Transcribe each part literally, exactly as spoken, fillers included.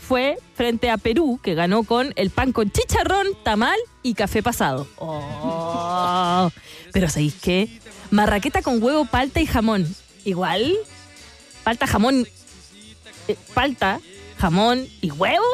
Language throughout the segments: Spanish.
fue frente a Perú, que ganó con el pan con chicharrón, tamal y café pasado. Oh. Pero ¿sabéis qué? Marraqueta con huevo, palta y jamón. Igual, palta, jamón, eh, palta, jamón y huevo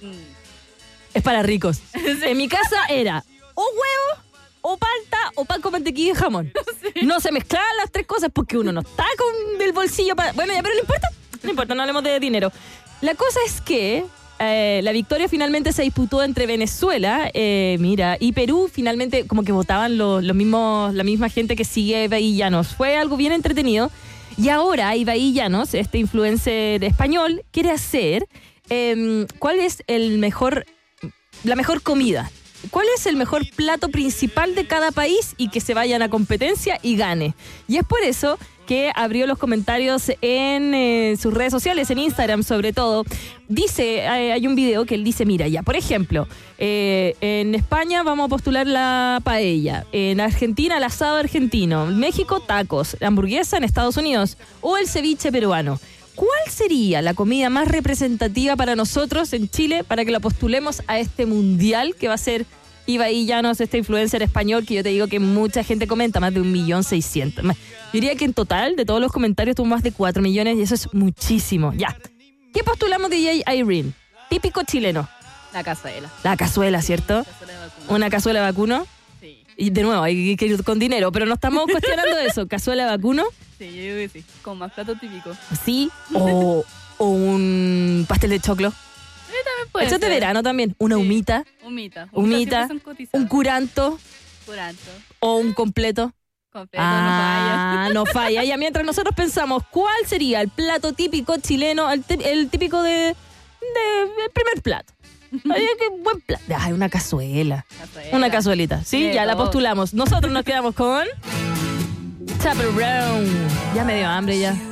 es para ricos. En mi casa era o huevo, o palta, o pan con mantequilla y jamón. Sí. No se mezclaban las tres cosas porque uno no está con el bolsillo para... Bueno, ya, pero no importa. No importa, no hablemos de dinero. La cosa es que eh, la victoria finalmente se disputó entre Venezuela, eh, mira, y Perú. Finalmente como que votaban los, los mismos, la misma gente que sigue a Ibai Llanos. Fue algo bien entretenido. Y ahora Ibai Llanos, este influencer español, quiere hacer eh, cuál es el mejor, la mejor comida. ¿Cuál es el mejor plato principal de cada país y que se vayan a competencia y gane? Y es por eso que abrió los comentarios en eh, sus redes sociales, en Instagram sobre todo. Dice, eh, hay un video que él dice, mira ya, por ejemplo, eh, en España vamos a postular la paella, en Argentina el asado argentino, en México tacos, la hamburguesa en Estados Unidos o el ceviche peruano. ¿Cuál sería la comida más representativa para nosotros en Chile para que la postulemos a este mundial que va a ser Ibai Llanos, este influencer español que yo te digo que mucha gente comenta, más de un millón seiscientos? Yo diría que en total de todos los comentarios tuvo más de cuatro millones y eso es muchísimo. Ya. ¿Qué postulamos de D J Irene? Típico chileno. La cazuela. La cazuela, ¿cierto? Cazuela de vacuno. ¿Una cazuela de vacuno? Sí. Y de nuevo, hay que ir con dinero, pero no estamos cuestionando eso. ¿Cazuela de vacuno? Sí, yo digo que sí. Con más plato típico. Sí. O, o un pastel de choclo. Sí, también puede Eso es de ser. verano también. Una Sí. humita. Humita. Humita. siempre son cotizadas. Un curanto. Curanto. O un completo. Completo, Ah, no falla. Ya mientras nosotros pensamos cuál sería el plato típico chileno, el, tí- el típico de, de el primer plato. Ay, qué buen plato. Ay, una cazuela. no falla. Cazuela. Una cazuelita. Sí, Sí, ya la todo. postulamos. Nosotros nos quedamos con Chaperone. Ya me dio hambre ya.